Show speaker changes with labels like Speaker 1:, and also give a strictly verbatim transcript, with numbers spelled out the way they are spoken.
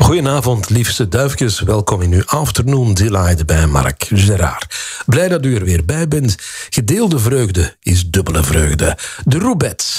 Speaker 1: Goedenavond, liefste duifjes. Welkom in uw Afternoon Delight bij Marc Gérard. Blij dat u er weer bij bent. Gedeelde vreugde is dubbele vreugde. De Roubettes.